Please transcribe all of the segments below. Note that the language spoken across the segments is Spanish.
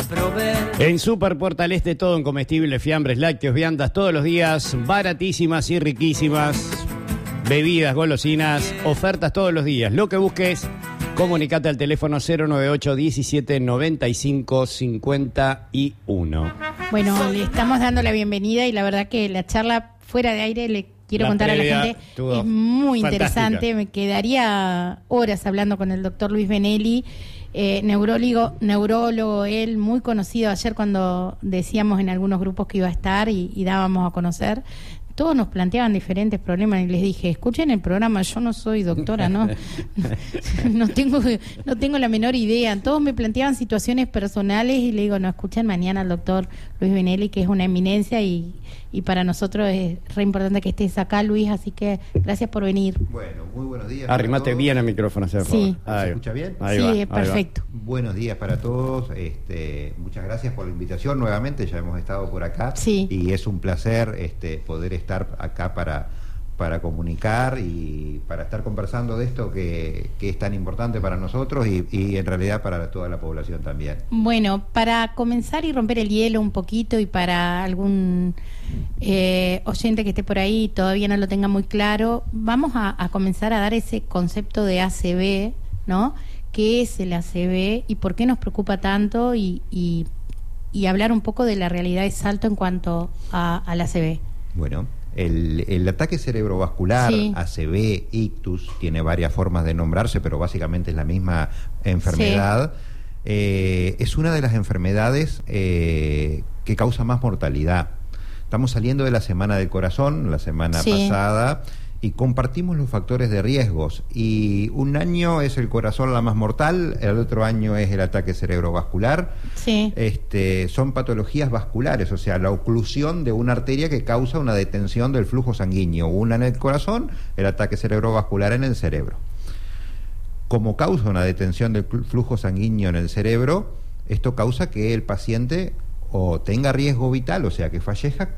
En Super Portal Este todo en comestibles, fiambres, lácteos, viandas todos los días, baratísimas y riquísimas, bebidas, golosinas, ofertas todos los días. Lo que busques, comunicate al teléfono 098 17 95 51. Bueno, le estamos dando la bienvenida y la verdad que la charla fuera de aire le quiero contar a la gente es muy interesante. Me quedaría horas hablando con el doctor Luis Benelli, neurólogo, él muy conocido. Ayer cuando decíamos en algunos grupos que iba a estar y dábamos a conocer, todos nos planteaban diferentes problemas y les dije, escuchen el programa, yo no soy doctora, no tengo la menor idea. Todos me planteaban situaciones personales y le digo, no, escuchen mañana al doctor Luis Benelli, que es una eminencia y para nosotros es re importante que estés acá, Luis, así que gracias por venir. Bueno, muy buenos días. Arrimate bien el micrófono, por favor. Sí. ¿Se escucha bien? Sí, perfecto. Buenos días para todos. Muchas gracias por la invitación nuevamente. Ya hemos estado por acá. Sí. Y es un placer poder estar acá para comunicar y para estar conversando de esto que es tan importante para nosotros y en realidad para toda la población también. Bueno, para comenzar y romper el hielo un poquito y para algún oyente que esté por ahí y todavía no lo tenga muy claro, vamos a comenzar a dar ese concepto de ACV, ¿no? ¿Qué es el ACV y por qué nos preocupa tanto? Y hablar un poco de la realidad de Salto en cuanto al ACV. Bueno, el ataque cerebrovascular, sí. ACV, ictus, tiene varias formas de nombrarse, pero básicamente es la misma enfermedad. Sí. Es una de las enfermedades que causa más mortalidad. Estamos saliendo de la Semana del Corazón, la semana pasada, y compartimos los factores de riesgos. Y un año es el corazón la más mortal, el otro año es el ataque cerebrovascular. Sí. Son patologías vasculares, o sea, la oclusión de una arteria que causa una detención del flujo sanguíneo. Una en el corazón, el ataque cerebrovascular en el cerebro. Como causa una detención del flujo sanguíneo en el cerebro, esto causa que el paciente o tenga riesgo vital, o sea, que fallezca,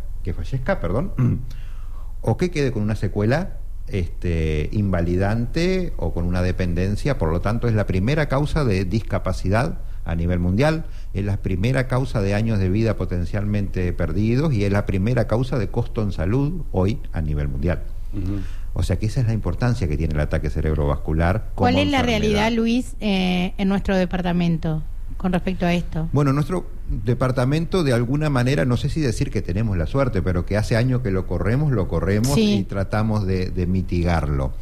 o que quede con una secuela invalidante o con una dependencia. Por lo tanto, es la primera causa de discapacidad a nivel mundial, es la primera causa de años de vida potencialmente perdidos y es la primera causa de costo en salud hoy a nivel mundial. Uh-huh. O sea que esa es la importancia que tiene el ataque cerebrovascular. ¿Cuál es la realidad, Luis, en nuestro departamento con respecto a esto? Bueno, nuestro departamento, de alguna manera, no sé si decir que tenemos la suerte, pero que hace años que lo corremos sí. Y tratamos de mitigarlo.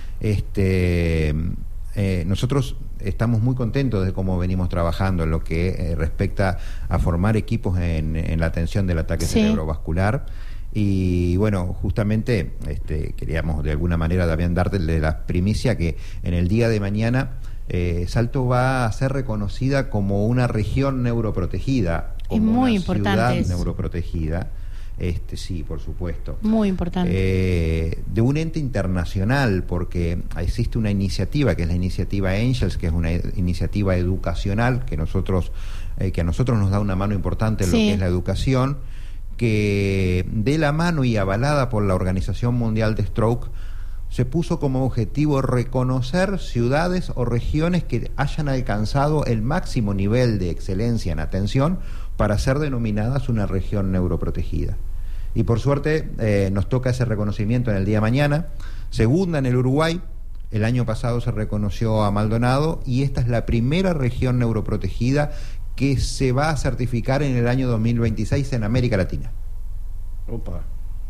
Nosotros estamos muy contentos de cómo venimos trabajando en lo que respecta a formar equipos en la atención del ataque cerebrovascular. Y bueno, justamente queríamos de alguna manera también darle la primicia que en el día de mañana Salto va a ser reconocida como una región neuroprotegida, como es muy una importante ciudad eso. Neuroprotegida. Sí, por supuesto. Muy importante. De un ente internacional, porque existe una iniciativa que es la iniciativa Angels, que es una iniciativa educacional que a nosotros nos da una mano importante en lo que es la educación, que de la mano y avalada por la Organización Mundial de Stroke se puso como objetivo reconocer ciudades o regiones que hayan alcanzado el máximo nivel de excelencia en atención para ser denominadas una región neuroprotegida. Y por suerte nos toca ese reconocimiento en el día de mañana. Segunda en el Uruguay, el año pasado se reconoció a Maldonado y esta es la primera región neuroprotegida que se va a certificar en el año 2026 en América Latina. Opa.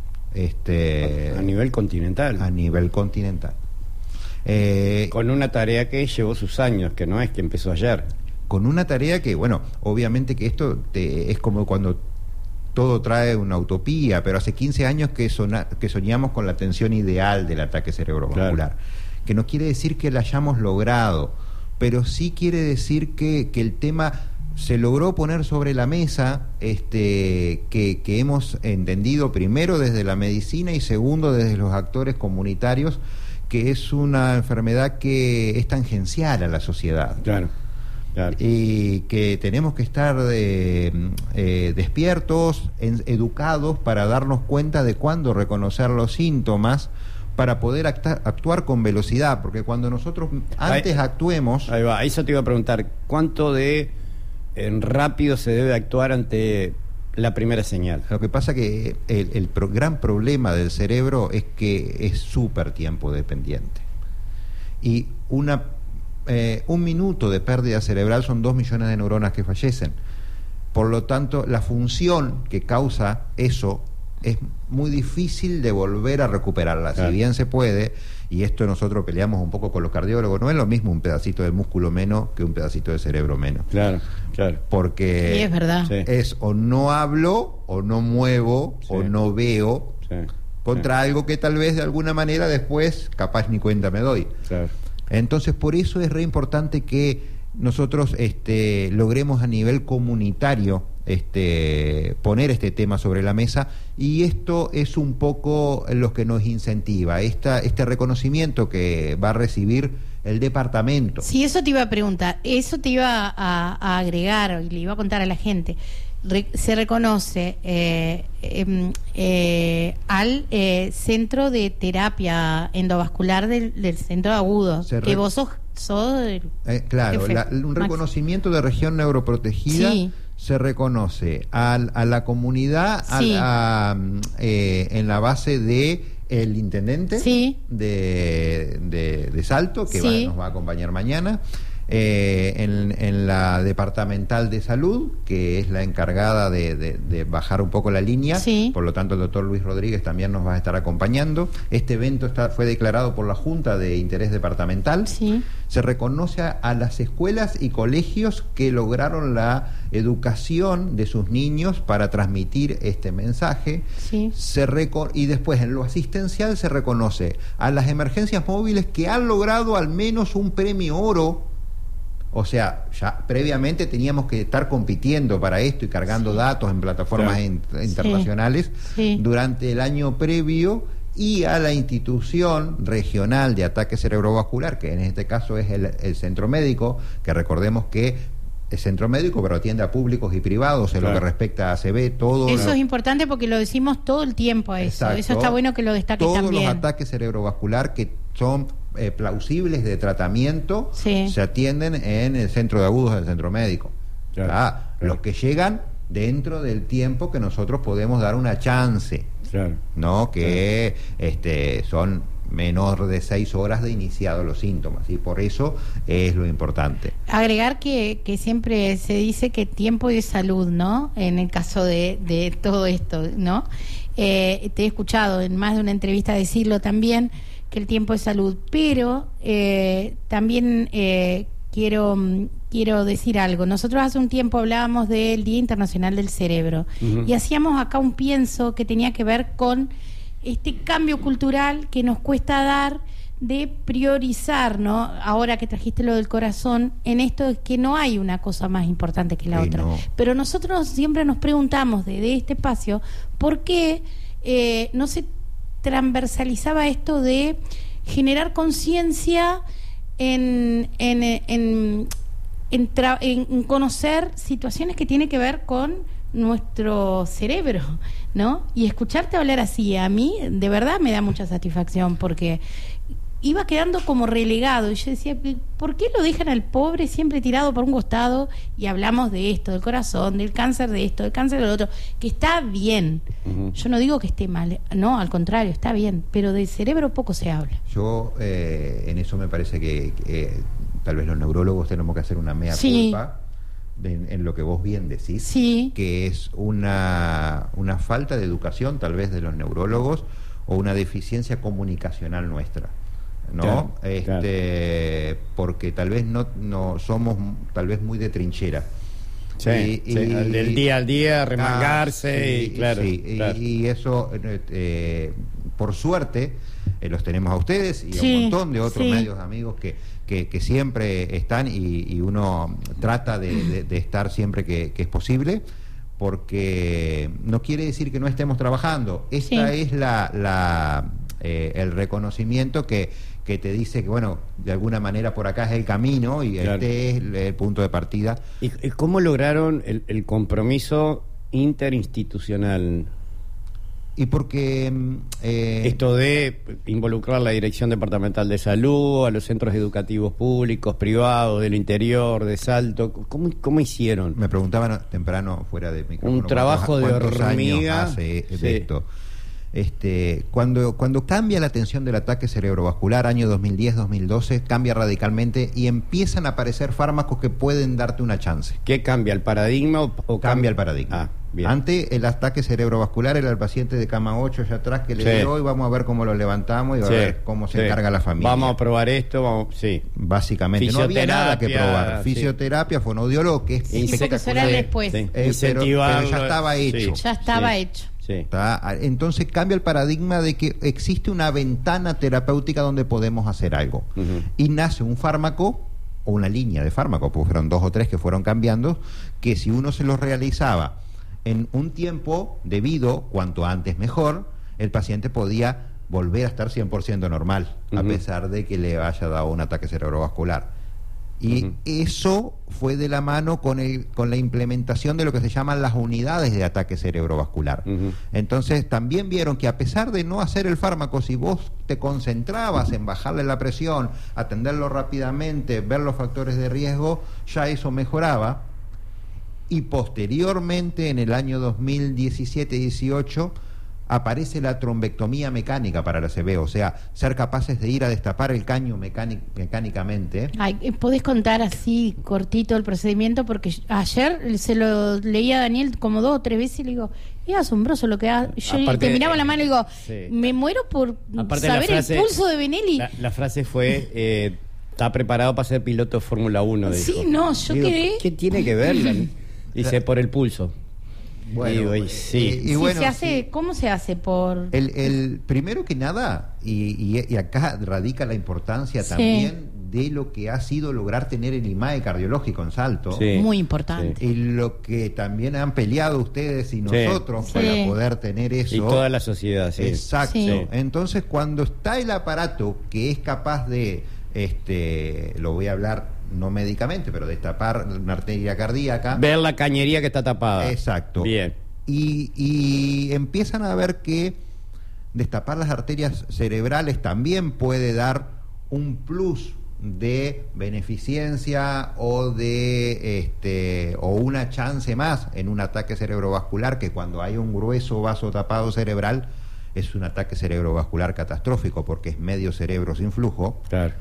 A nivel continental. A nivel continental. Con una tarea que llevó sus años, que no es que empezó ayer. Con una tarea que, bueno, obviamente que esto es como cuando todo trae una utopía, pero hace 15 años que soñamos con la atención ideal del ataque cerebrovascular. Claro. Que no quiere decir que la hayamos logrado, pero sí quiere decir que el tema se logró poner sobre la mesa, que hemos entendido primero desde la medicina y segundo desde los actores comunitarios, que es una enfermedad que es tangencial a la sociedad. Claro. Y que tenemos que estar despiertos, educados para darnos cuenta de cuándo reconocer los síntomas para poder actuar con velocidad, porque cuando nosotros antes actuemos... Ahí va, eso te iba a preguntar, ¿cuánto de rápido se debe actuar ante la primera señal. Lo que pasa que el gran problema del cerebro es que es súper tiempo dependiente. Y un minuto de pérdida cerebral son 2 millones de neuronas que fallecen. Por lo tanto, la función que causa eso es muy difícil de volver a recuperarla. Claro. Si bien se puede, y esto nosotros peleamos un poco con los cardiólogos, no es lo mismo un pedacito de músculo menos que un pedacito de cerebro menos. Claro, claro. Porque Sí, es verdad. Sí. es o no hablo, o no muevo, Sí. o no veo, Sí, contra algo que tal vez de alguna manera después capaz ni cuenta me doy. claro. Entonces, por eso es re importante que nosotros logremos a nivel comunitario poner este tema sobre la mesa, y esto es un poco lo que nos incentiva, este reconocimiento que va a recibir el departamento. Sí, eso te iba a preguntar, eso te iba a agregar, y le iba a contar a la gente. Se reconoce al centro de terapia endovascular del centro de agudos, que vos sos claro, un reconocimiento de región neuroprotegida. Sí. Se reconoce a la comunidad Sí. En la base de el intendente Sí. de Salto, que Sí. nos va a acompañar mañana, en la departamental de salud, que es la encargada de bajar un poco la línea. Sí. Por lo tanto, el doctor Luis Rodríguez también nos va a estar acompañando. Este evento fue declarado por la Junta de Interés Departamental. Sí. Se reconoce a las escuelas y colegios que lograron la educación de sus niños para transmitir este mensaje. Sí. Y después, en lo asistencial, se reconoce a las emergencias móviles que han logrado al menos un premio oro. O sea, ya previamente teníamos que estar compitiendo para esto y cargando datos en plataformas Claro. internacionales Sí. durante el año previo, y a la institución regional de ataque cerebrovascular, que en este caso es el centro médico, que recordemos que es centro médico, pero atiende a públicos y privados en Claro. lo que respecta a ACV, todo. Eso es importante porque lo decimos todo el tiempo a eso. Exacto. Eso está bueno que lo destaque Todos también. los ataques cerebrovascular que son plausibles de tratamiento Sí. se atienden en el centro de agudos del centro médico. Claro. Claro. Los que llegan dentro del tiempo que nosotros podemos dar una chance, Claro. ¿no? Que son menor de 6 horas de iniciado los síntomas, y por eso es lo importante. Agregar que siempre se dice que tiempo es salud, ¿no? En el caso de todo esto, ¿no? Te he escuchado en más de una entrevista decirlo también, que el tiempo es salud, pero también quiero decir algo. Nosotros hace un tiempo hablábamos del Día Internacional del Cerebro, Ujú. y hacíamos acá un pienso que tenía que ver con este cambio cultural que nos cuesta dar, de priorizar, ¿no? Ahora que trajiste lo del corazón, en esto es que no hay una cosa más importante que la Sí, otra. no. Pero nosotros siempre nos preguntamos desde este espacio, ¿por qué no se transversalizaba esto de generar conciencia en conocer situaciones que tienen que ver con nuestro cerebro, ¿no? Y escucharte hablar así, a mí de verdad me da mucha satisfacción, porque iba quedando como relegado, y yo decía, ¿por qué lo dejan al pobre siempre tirado por un costado? Y hablamos de esto, del corazón, del cáncer de esto, del cáncer del otro, que está bien. Ujú. Yo no digo que esté mal, no, al contrario, está bien, pero del cerebro poco se habla. Yo en eso me parece que tal vez los neurólogos tenemos que hacer una mea Sí. culpa en lo que vos bien decís, Sí. que es una falta de educación tal vez de los neurólogos, o una deficiencia comunicacional nuestra, ¿no? Claro, Porque tal vez no somos tal vez muy de trinchera. Sí, sí, del día al día, remangarse, y claro, claro. Y eso, por suerte, los tenemos a ustedes y a Sí, un montón de otros sí. medios amigos que siempre están, y uno trata de estar siempre que es posible, porque no quiere decir que no estemos trabajando. Esta Sí. es el reconocimiento que te dice que, bueno, de alguna manera por acá es el camino, y Claro. este es el punto de partida. ¿Y cómo lograron el compromiso interinstitucional? Y porque esto de involucrar la Dirección Departamental de Salud, a los centros educativos públicos, privados, del interior, de Salto, ¿cómo hicieron? Me preguntaban temprano fuera de micrófono. Un trabajo de hormiga. Hace de esto. Cuando cambia la atención del ataque cerebrovascular, año 2010-2012, cambia radicalmente y empiezan a aparecer fármacos que pueden darte una chance. ¿Qué cambia? ¿El paradigma o cambia el paradigma? Ah, bien. Antes el ataque cerebrovascular era el paciente de cama 8 allá atrás que le dio y vamos a ver cómo lo levantamos y a ver cómo se encarga la familia. Vamos a probar esto, Básicamente no había nada que probar. Fisioterapia, fonoaudiólogo, que es espectacular después. Pero ya estaba hecho. Ya estaba hecho. Sí. Entonces cambia el paradigma de que existe una ventana terapéutica donde podemos hacer algo. Y nace un fármaco o una línea de fármacos, pues fueron 2 o 3 que fueron cambiando, que si uno se los realizaba en un tiempo debido, cuanto antes mejor, el paciente podía volver a estar 100% normal, a pesar de que le haya dado un ataque cerebrovascular. Y eso fue de la mano con la implementación de lo que se llaman las unidades de ataque cerebrovascular. Entonces también vieron que a pesar de no hacer el fármaco, si vos te concentrabas en bajarle la presión, atenderlo rápidamente, ver los factores de riesgo, ya eso mejoraba. Y posteriormente, en el año 2017-18, aparece la trombectomía mecánica para la CB, o sea, ser capaces de ir a destapar el caño mecánicamente. Ay, ¿podés contar así cortito el procedimiento? Porque ayer se lo leía a Daniel como 2 o 3 veces y le digo, es asombroso lo que hace. Yo aparte, te miraba la mano y digo, me muero por saber el pulso de Benelli. La frase fue, está preparado para ser piloto de Fórmula 1. Sí, dijo. no, yo quedé... ¿Qué tiene que ver? Dice, por el pulso. Bueno, bueno, ¿cómo se hace? El primero que nada, y acá radica la importancia también de lo que ha sido lograr tener el IMAE cardiológico en Salto. Muy importante. Y lo que también han peleado ustedes y nosotros para poder tener eso. Y toda la sociedad, Exacto. Entonces, cuando está el aparato que es capaz de, lo voy a hablar no médicamente, pero destapar una arteria cardíaca. Ver la cañería que está tapada. Exacto. Bien. Y empiezan a ver que destapar las arterias cerebrales también puede dar un plus de beneficencia o de o una chance más en un ataque cerebrovascular, que cuando hay un grueso vaso tapado cerebral es un ataque cerebrovascular catastrófico porque es medio cerebro sin flujo. Claro.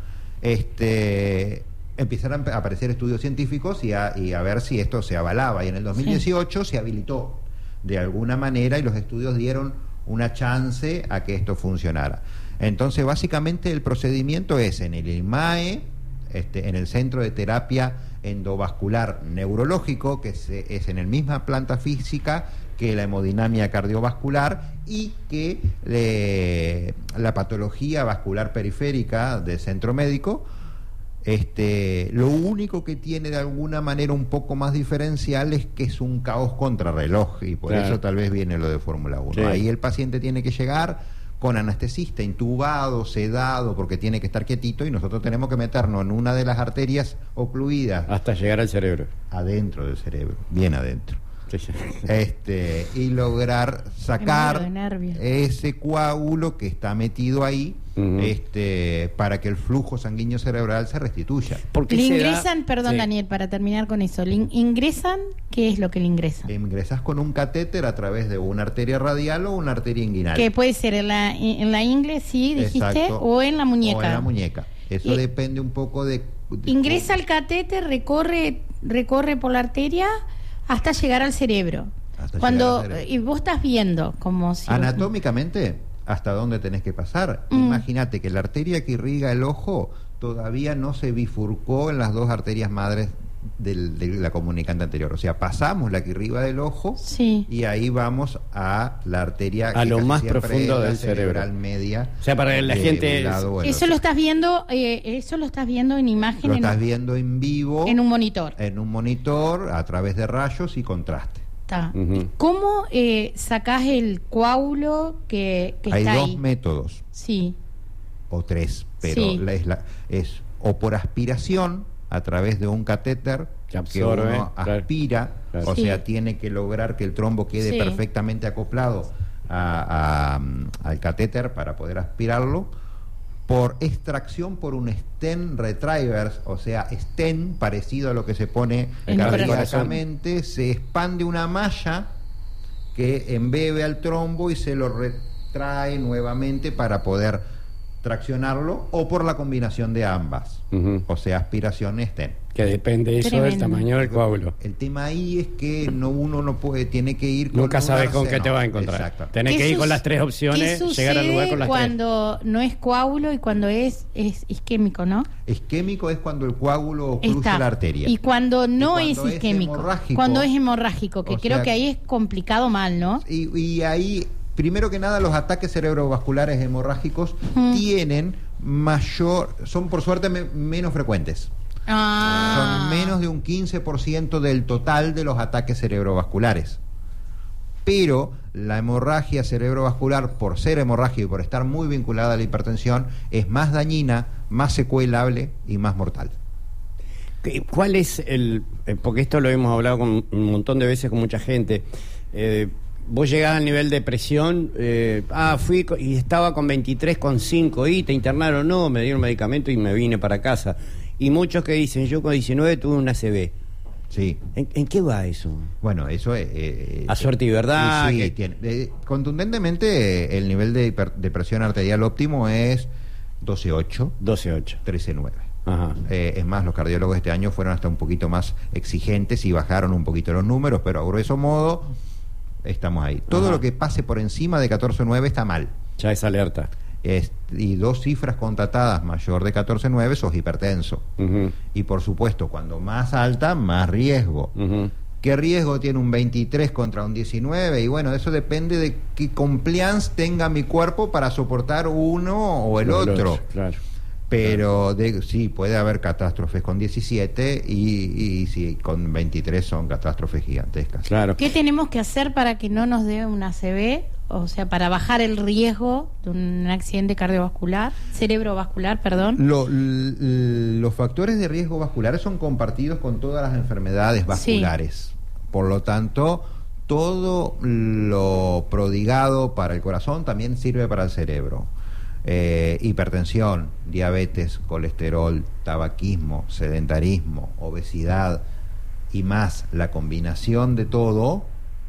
Empezaron a aparecer estudios científicos y a ver si esto se avalaba, y en el 2018 se habilitó de alguna manera y los estudios dieron una chance a que esto funcionara. Entonces básicamente el procedimiento es en el IMAE, en el Centro de Terapia Endovascular Neurológico, que es en la misma planta física que la hemodinamia cardiovascular y que la patología vascular periférica del centro médico. Lo único que tiene de alguna manera un poco más diferencial es que es un caos contrarreloj, y por eso tal vez viene lo de Fórmula 1. Ahí el paciente tiene que llegar con anestesista, intubado, sedado, porque tiene que estar quietito, y nosotros tenemos que meternos en una de las arterias ocluidas hasta llegar al cerebro. Adentro del cerebro, bien adentro. Y lograr sacar ese coágulo que está metido ahí, para que el flujo sanguíneo cerebral se restituya. Le ingresan, perdón Daniel, para terminar con eso, ¿le ingresan? ¿Qué es lo que le ingresan? Ingresas con un catéter a través de una arteria radial o una arteria inguinal. Que puede ser en la ingle, sí, dijiste, o en la muñeca. O en la muñeca. Eso depende un poco de ingresa el catéter, recorre por la arteria hasta llegar al cerebro. Y vos estás viendo como si... Anatómicamente, ¿hasta dónde tenés que pasar? Imagínate que la arteria que irriga el ojo todavía no se bifurcó en las 2 arterias madres de la comunicante anterior. O sea, pasamos la que irriga del ojo y ahí vamos a la arteria a lo más profundo del cerebro media. O sea, para la gente eso lo estás viendo en imagen, lo estás viendo en vivo en un monitor a través de rayos y contraste. ¿Cómo sacás el coágulo que hay está ahí? Hay 2 métodos o 3, pero es o por aspiración a través de un catéter que absorbe, uno aspira, o sea, tiene que lograr que el trombo quede perfectamente acoplado al catéter para poder aspirarlo, por extracción por un stent retriever, o sea, stent parecido a lo que se pone cardíacamente, se expande una malla que embebe al trombo y se lo retrae nuevamente para poder traccionarlo, o por la combinación de ambas, o sea, aspiración stent. Que depende eso del tamaño del coágulo. El tema ahí es que uno no puede, tiene que ir con nunca sabes con qué te va a encontrar. Exacto. Tenés que ir con las tres opciones, llegar al lugar con las tres. Cuando no es coágulo y cuando es isquémico, ¿no? Isquémico es cuando el coágulo ocluye la arteria. Y cuando no es isquémico, cuando es hemorrágico, que creo que ahí es complicado mal, ¿no? Y ahí, primero que nada, los ataques cerebrovasculares hemorrágicos tienen son por suerte menos frecuentes. Son menos de un 15% del total de los ataques cerebrovasculares. Pero la hemorragia cerebrovascular, por ser hemorragia y por estar muy vinculada a la hipertensión, es más dañina, más secuelable y más mortal. ¿Cuál es porque esto lo hemos hablado un montón de veces con mucha gente, vos llegás al nivel de presión, fui y estaba con 23,5 y te internaron, no, me dieron medicamento y me vine para casa. Y muchos que dicen, yo con 19 tuve un ACV. Sí. ¿En qué va eso? Bueno, eso es... a suerte y verdad. Sí, tiene. Contundentemente, el nivel de presión arterial óptimo es 12,8. 12,8. 13,9. Ajá. Es más, los cardiólogos este año fueron hasta un poquito más exigentes y bajaron un poquito los números, pero a grueso modo estamos ahí. Todo lo que pase por encima de 14,9 está mal. Ya es alerta. Y 2 cifras contratadas mayor de 14,9 sos hipertenso. Y por supuesto, cuando más alta, más riesgo. ¿Qué riesgo tiene un 23 contra un 19? Y bueno, eso depende de qué compliance tenga mi cuerpo para soportar uno o el otro. Claro. Pero sí, puede haber catástrofes con 17 y sí, con 23 son catástrofes gigantescas. Claro. ¿Qué tenemos que hacer para que no nos dé un ACV? O sea, para bajar el riesgo de un accidente cerebrovascular, perdón. Los factores de riesgo vasculares son compartidos con todas las enfermedades vasculares. Sí. Por lo tanto, todo lo prodigado para el corazón también sirve para el cerebro. Hipertensión, diabetes, colesterol, tabaquismo, sedentarismo, obesidad y más la combinación de todo,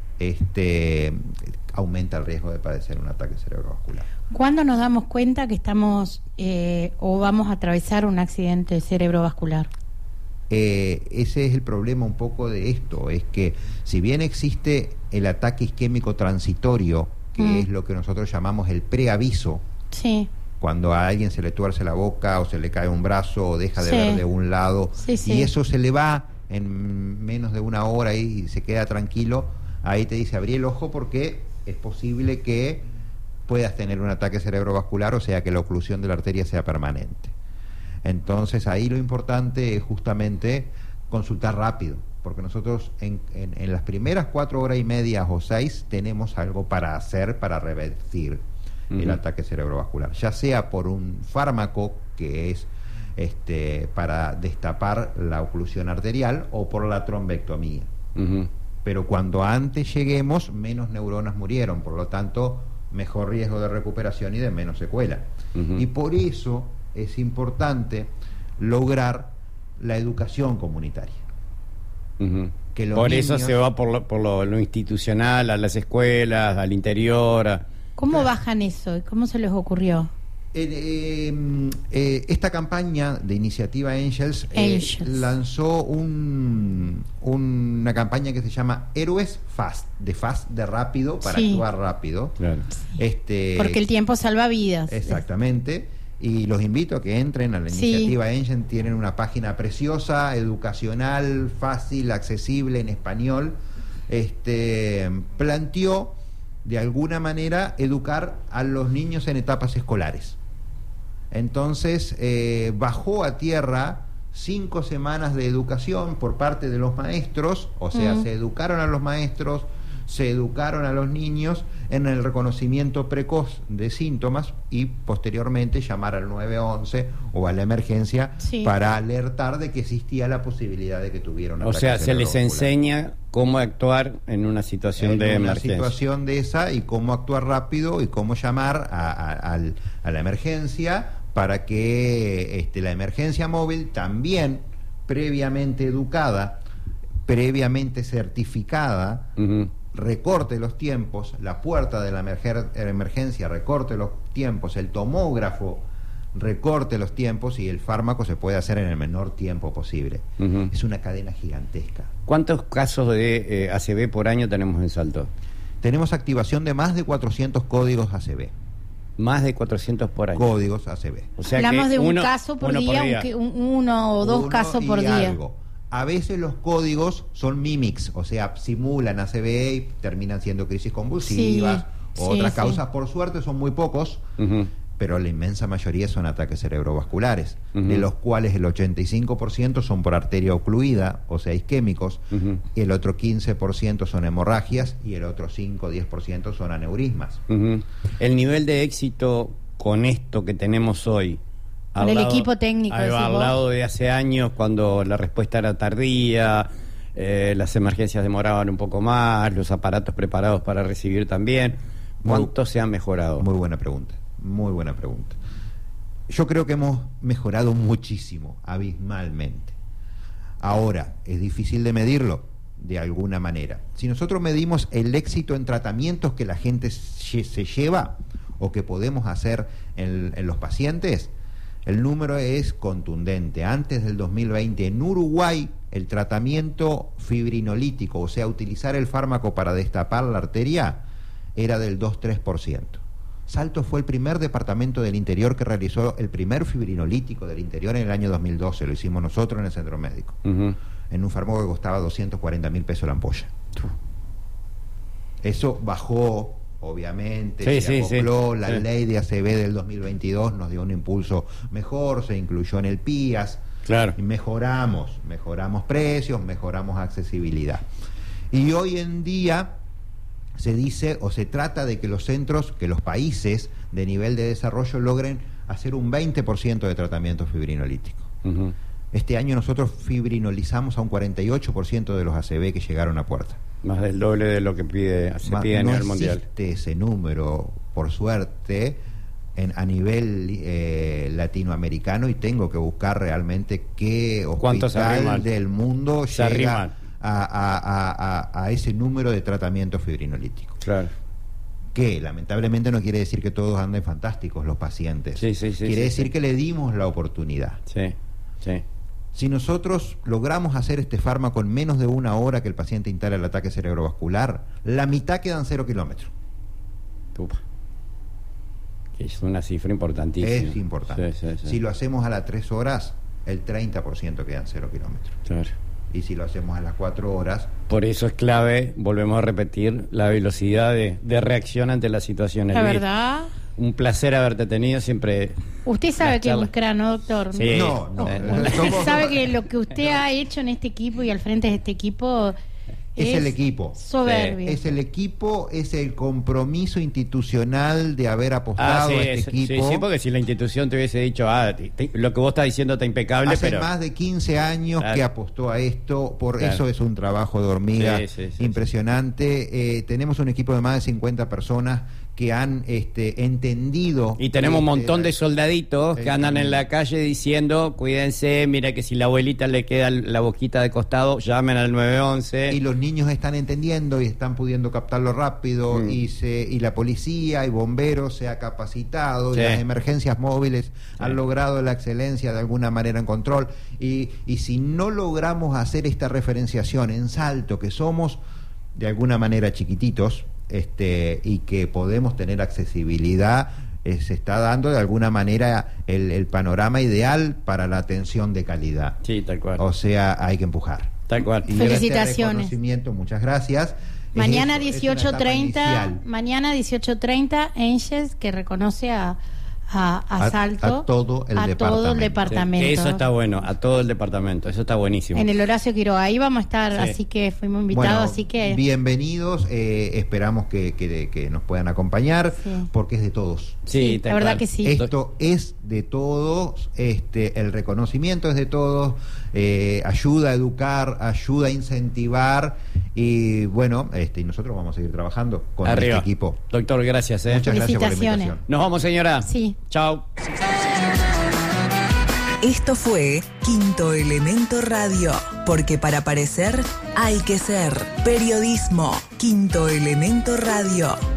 aumenta el riesgo de padecer un ataque cerebrovascular. ¿Cuándo nos damos cuenta que estamos o vamos a atravesar un accidente cerebrovascular? Ese es el problema un poco de esto, es que si bien existe el ataque isquémico transitorio, que es lo que nosotros llamamos el preaviso, sí, cuando a alguien se le tuerce la boca o se le cae un brazo o deja de ver de un lado, y eso se le va en menos de una hora y se queda tranquilo, ahí te dice abrí el ojo porque es posible que puedas tener un ataque cerebrovascular, o sea que la oclusión de la arteria sea permanente. Entonces ahí lo importante es justamente consultar rápido, porque nosotros en las primeras 4 horas y media o 6 tenemos algo para hacer para revertir el ataque cerebrovascular, ya sea por un fármaco que es para destapar la oclusión arterial o por la trombectomía. Pero cuando antes lleguemos, menos neuronas murieron, por lo tanto, mejor riesgo de recuperación y de menos secuela. Y por eso es importante lograr la educación comunitaria. Que los por niños... eso se va por lo institucional, a las escuelas, al interior. ¿Cómo bajan eso? ¿Y cómo se les ocurrió? Esta campaña de Iniciativa Angels lanzó una campaña que se llama Héroes Fast, de rápido, para actuar rápido. Claro. Porque el tiempo salva vidas. Exactamente. Y los invito a que entren a la Iniciativa Angels. Tienen una página preciosa, educacional, fácil, accesible, en español. Planteó de alguna manera educar a los niños en etapas escolares. Entonces bajó a tierra 5 semanas de educación por parte de los maestros, o sea, se educaron a los maestros, se educaron a los niños en el reconocimiento precoz de síntomas y posteriormente llamar al 911 o a la emergencia para alertar de que existía la posibilidad de que tuvieran un ataque cerebrovascular. O sea, se les enseña cómo actuar en una situación de emergencia. En una situación de esa, y cómo actuar rápido y cómo llamar a la emergencia para que la emergencia móvil, también previamente educada, previamente certificada, recorte los tiempos, la puerta de la emergencia recorte los tiempos, el tomógrafo recorte los tiempos, y el fármaco se puede hacer en el menor tiempo posible. Es una cadena gigantesca. ¿Cuántos casos de ACV por año tenemos en Salto? Tenemos activación de más de 400 códigos ACV. Más de 400 por año. Códigos ACV. O sea, hablamos que de un caso por día, uno o dos casos por día. Algo. A veces los códigos son mimics, o sea, simulan ACV y terminan siendo crisis convulsivas o otras causas. Por suerte son muy pocos, pero la inmensa mayoría son ataques cerebrovasculares, de los cuales el 85% son por arteria ocluida, o sea, isquémicos, y el otro 15% son hemorragias, y el otro 5-10% son aneurismas. El nivel de éxito con esto que tenemos hoy, del equipo técnico, al lado de hace años, cuando la respuesta era tardía, las emergencias demoraban un poco más, los aparatos preparados para recibir también, ¿cuánto se ha mejorado? Muy buena pregunta. Muy buena pregunta. Yo creo que hemos mejorado muchísimo, abismalmente. Ahora, es difícil de medirlo de alguna manera. Si nosotros medimos el éxito en tratamientos que la gente se lleva o que podemos hacer en los pacientes, el número es contundente. Antes del 2020, en Uruguay, el tratamiento fibrinolítico, o sea, utilizar el fármaco para destapar la arteria, era del 2-3%. Salto fue el primer departamento del interior que realizó el primer fibrinolítico del interior en el año 2012. Lo hicimos nosotros en el centro médico. En un fármaco que costaba 240.000 pesos la ampolla. Eso bajó, obviamente, se acopló. La ley de ACV del 2022 nos dio un impulso mejor, se incluyó en el PIAS. Claro. Y mejoramos precios, mejoramos accesibilidad. Y hoy en día se dice o se trata de que los centros, que los países de nivel de desarrollo logren hacer un 20% de tratamiento fibrinolítico. Este año nosotros fibrinolizamos a un 48% de los ACV que llegaron a puerta. Más del doble de lo que se pide a nivel mundial. No existe ese número, por suerte, a nivel latinoamericano, y tengo que buscar realmente qué hospital del mundo llega a ese número de tratamiento fibrinolítico. Claro. Que lamentablemente no quiere decir que todos anden fantásticos los pacientes. Quiere decir que le dimos la oportunidad. Si nosotros logramos hacer este fármaco en menos de una hora que el paciente instala el ataque cerebrovascular, la mitad quedan 0 kilómetros. Es una cifra importantísima. Es importante. Si lo hacemos a las 3 horas, el 30% quedan 0 kilómetros. Claro. Y si lo hacemos a las 4 horas... Por eso es clave, volvemos a repetir, la velocidad de reacción ante las situaciones. La verdad... Un placer haberte tenido siempre. Usted sabe que es un crack, ¿no, doctor? Sí. No. Sabe que lo que usted ha hecho en este equipo y al frente de este equipo... Es el equipo. Soberbio. Es el equipo, es el compromiso institucional de haber apostado a este equipo. Sí, porque si la institución te hubiese dicho, lo que vos estás diciendo está impecable, hace más de 15 años que apostó a esto, eso es un trabajo de hormiga impresionante. Tenemos un equipo de más de 50 personas que han entendido. Y tenemos un montón de soldaditos que andan en la calle diciendo, cuídense, mira que si la abuelita le queda la boquita de costado, llamen al 911. Y los niños están entendiendo y están pudiendo captarlo rápido, y la policía y bomberos se ha capacitado, y las emergencias móviles han logrado la excelencia de alguna manera en control. Y si no logramos hacer esta referenciación en Salto, que somos de alguna manera chiquititos, y que podemos tener accesibilidad, se está dando de alguna manera el panorama ideal para la atención de calidad. Sí, tal cual. O sea, hay que empujar. Tal cual. Y felicitaciones. Muchas gracias. Mañana 18:30, Angels, que reconoce a Salto, a todo el departamento. Sí, eso está bueno, a todo el departamento, eso está buenísimo. En el Horacio Quiroga, ahí vamos a estar, así que fuimos invitados, así que... Bienvenidos, esperamos que nos puedan acompañar, porque es de todos. Sí, la verdad que sí. Esto es de todos, el reconocimiento es de todos, ayuda a educar, ayuda a incentivar, y bueno, y nosotros vamos a seguir trabajando con Arriba. este equipo. Doctor, gracias. Muchas gracias por la Felicitaciones. invitación. Nos vamos, señora. Sí. Chao. Esto fue Quinto Elemento Radio, porque para parecer hay que ser. Periodismo. Quinto Elemento Radio.